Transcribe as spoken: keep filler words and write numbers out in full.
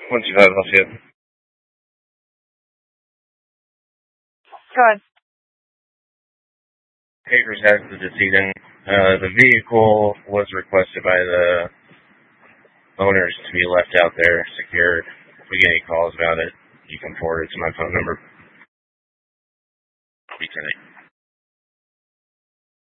One two five Lafayette. Go ahead. Papers has the decedent. Uh, the vehicle was requested by the owners to be left out there secured. If we get any calls about it, you can forward it to my phone number. I'll be today.